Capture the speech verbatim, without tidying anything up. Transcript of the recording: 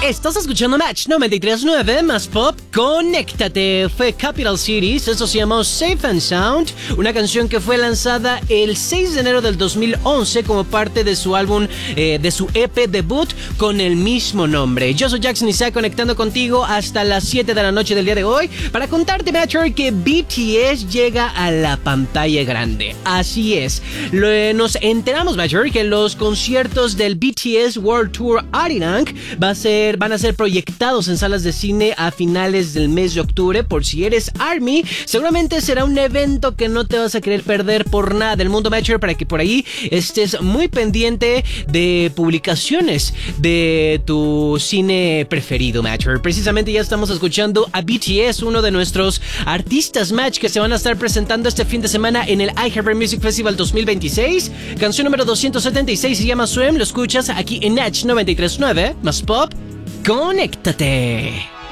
Estás escuchando Match noventa y tres punto nueve más Pop. Conéctate. Fue Capital Cities. Eso se llamó Safe and Sound. Una canción que fue lanzada el seis de enero del dos mil once como parte de su álbum, eh, de su E P debut con el mismo nombre. Yo soy Jackson Isaac, conectando contigo hasta las siete de la noche del día de hoy para contarte, Matcher, que B T S llega a la pantalla grande. Así es. Lo, eh, nos enteramos, Matcher, que los conciertos del B T S World Tour Arirang va a ser van a ser proyectados en salas de cine a finales del mes de octubre. Por si eres ARMY, seguramente será un evento que no te vas a querer perder por nada del mundo, Matcher, para que por ahí estés muy pendiente de publicaciones de tu cine preferido, Matcher. Precisamente ya estamos escuchando a B T S, uno de nuestros artistas, Match, que se van a estar presentando este fin de semana en el iHeart Music Festival dos mil veintiséis. Canción número doscientos setenta y seis se llama Swim. Lo escuchas aquí en Match noventa y tres punto nueve más Pop. Conéctate.